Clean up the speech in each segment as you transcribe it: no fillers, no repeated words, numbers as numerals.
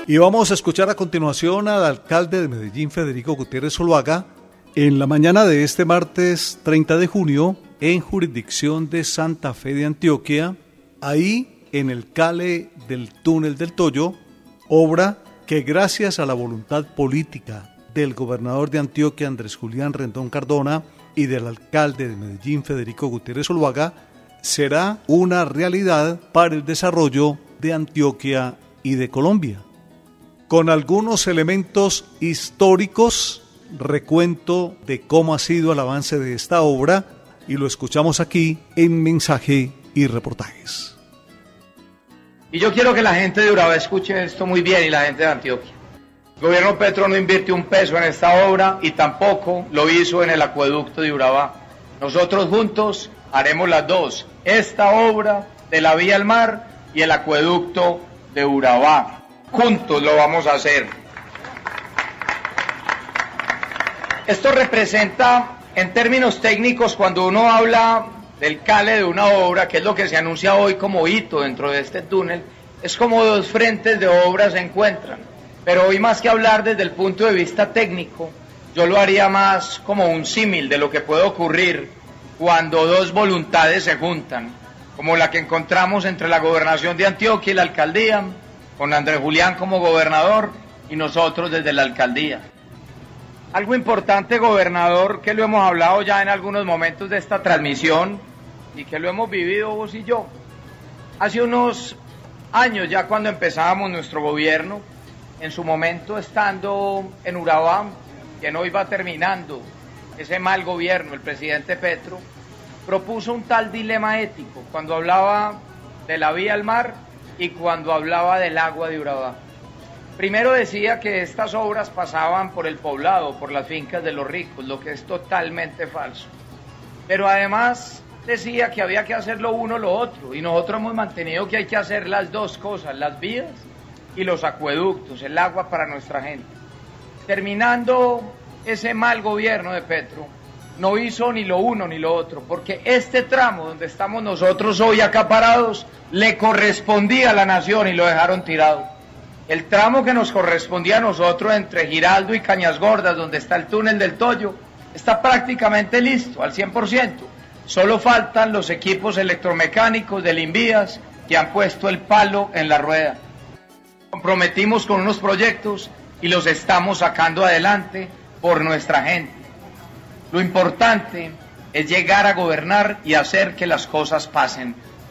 Y vamos a escuchar a continuación al alcalde de Medellín, Federico Gutiérrez Zuluaga, en la mañana de este martes 30 de junio, en jurisdicción de Santa Fe de Antioquia, ahí en el cale del túnel del Toyo, obra que gracias a la voluntad política del gobernador de Antioquia, Andrés Julián Rendón Cardona, y del alcalde de Medellín, Federico Gutiérrez Zuluaga, será una realidad para el desarrollo de Antioquia y de Colombia. Con algunos elementos históricos, recuento de cómo ha sido el avance de esta obra, y lo escuchamos aquí en Mensaje y Reportajes. Y yo quiero que la gente de Urabá escuche esto muy bien, y la gente de Antioquia. El gobierno Petro no invirtió un peso en esta obra y tampoco lo hizo en el acueducto de Urabá. Nosotros juntos haremos las dos, esta obra de la vía al mar y el acueducto de Urabá. Juntos lo vamos a hacer. Esto representa, en términos técnicos, cuando uno habla del cale de una obra, que es lo que se anuncia hoy como hito dentro de este túnel, es como dos frentes de obra se encuentran. Pero hoy, más que hablar desde el punto de vista técnico, yo lo haría más como un símil de lo que puede ocurrir cuando dos voluntades se juntan, como la que encontramos entre la gobernación de Antioquia y la alcaldía, con Andrés Julián como gobernador y nosotros desde la alcaldía. Algo importante, gobernador, que lo hemos hablado ya en algunos momentos de esta transmisión y que lo hemos vivido vos y yo. Hace unos años, ya cuando empezábamos nuestro gobierno, en su momento estando en Urabá, que no iba terminando ese mal gobierno, el presidente Petro propuso un tal dilema ético cuando hablaba de la vía al mar y cuando hablaba del agua de Urabá. Primero decía que estas obras pasaban por el poblado, por las fincas de los ricos, lo que es totalmente falso. Pero además decía que había que hacer lo uno o lo otro, y nosotros hemos mantenido que hay que hacer las dos cosas, las vías y los acueductos, el agua para nuestra gente. Terminando ese mal gobierno de Petro, no hizo ni lo uno ni lo otro, porque este tramo donde estamos nosotros hoy acaparados le correspondía a la nación y lo dejaron tirado. El tramo que nos correspondía a nosotros entre Giraldo y Cañas Gordas, donde está el túnel del Toyo, está prácticamente listo, al 100%. Solo faltan los equipos electromecánicos del Invías que han puesto el palo en la rueda. Comprometimos con unos proyectos y los estamos sacando adelante por nuestra gente. Lo importante es llegar a gobernar y hacer que las cosas pasen.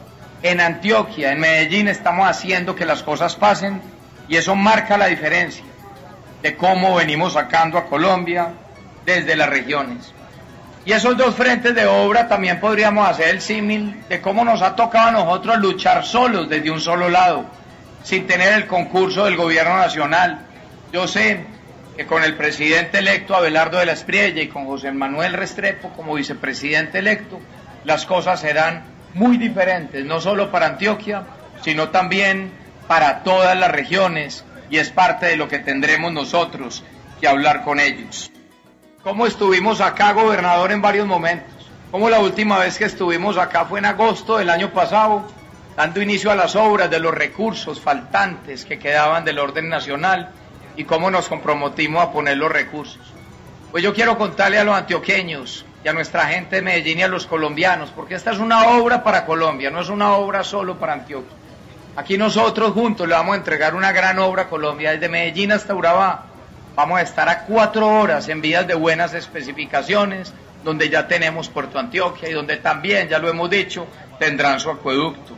En Antioquia, en Medellín, estamos haciendo que las cosas pasen, y eso marca la diferencia de cómo venimos sacando a Colombia desde las regiones. Y esos dos frentes de obra también podríamos hacer el símil de cómo nos ha tocado a nosotros luchar solos desde un solo lado, sin tener el concurso del gobierno nacional. Yo sé que con el presidente electo Abelardo de la Espriella y con José Manuel Restrepo como vicepresidente electo, las cosas serán muy diferentes, no solo para Antioquia, sino también para todas las regiones, y es parte de lo que tendremos nosotros que hablar con ellos. ¿Cómo estuvimos acá, gobernador, en varios momentos? Como la última vez que estuvimos acá fue en agosto del año pasado, dando inicio a las obras de los recursos faltantes que quedaban del orden nacional, y cómo nos comprometimos a poner los recursos. Pues yo quiero contarle a los antioqueños y a nuestra gente de Medellín y a los colombianos, porque esta es una obra para Colombia, no es una obra solo para Antioquia. Aquí nosotros juntos le vamos a entregar una gran obra a Colombia, desde Medellín hasta Urabá. Vamos a estar a 4 horas en vías de buenas especificaciones, donde ya tenemos Puerto Antioquia y donde también, ya lo hemos dicho, tendrán su acueducto.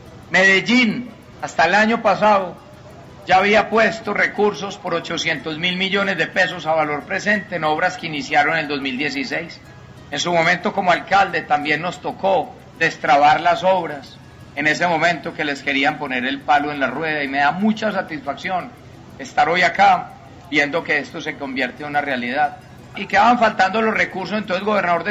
Medellín, hasta el año pasado, ya había puesto recursos por 800.000 millones de pesos a valor presente en obras que iniciaron en el 2016. En su momento como alcalde también nos tocó destrabar las obras en ese momento que les querían poner el palo en la rueda, y me da mucha satisfacción estar hoy acá viendo que esto se convierte en una realidad. Y quedaban faltando los recursos, entonces, gobernador,